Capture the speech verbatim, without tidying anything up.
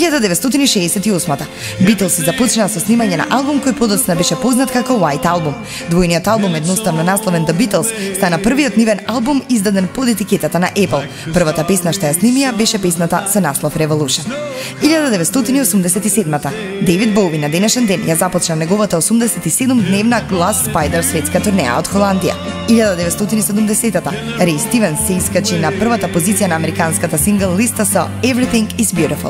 илјада деветстотини шеесет и осма Beatles започнаа со снимање на албум кој подоцна беше познат како White Album. Двојниот албум, едноставно насловен The Beatles, стана првиот нивен албум издаден под етикетата на Apple. Првата песна што ја снимија беше песната со наслов Revolution. илјада деветстотини осумдесет и седма Дейвид Боуи на денешен ден ја започна неговата осумдесет и седум дневна Glass Spider светска турнеја од Холандија. илјада деветстотини седумдесета Рей Стивенс се искачи на првата позиција на американската сингл листа со Everything is Beautiful.